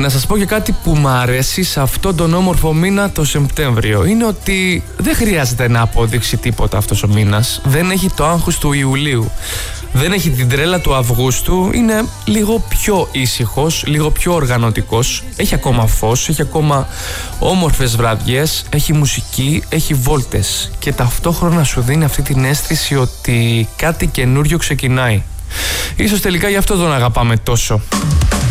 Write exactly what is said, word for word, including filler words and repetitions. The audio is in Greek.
Να σας πω και κάτι που μου αρέσει σε αυτόν τον όμορφο μήνα το Σεπτέμβριο. Είναι ότι δεν χρειάζεται να αποδείξει τίποτα αυτός ο μήνας. Δεν έχει το άγχος του Ιουλίου. Δεν έχει την τρέλα του Αυγούστου. Είναι λίγο πιο ήσυχος, λίγο πιο οργανωτικός. Έχει ακόμα φως, έχει ακόμα όμορφες βραδιές, έχει μουσική, έχει βόλτες. Και ταυτόχρονα σου δίνει αυτή την αίσθηση ότι κάτι καινούριο ξεκινάει. Ίσως τελικά γι' αυτό τον αγαπάμε τόσο.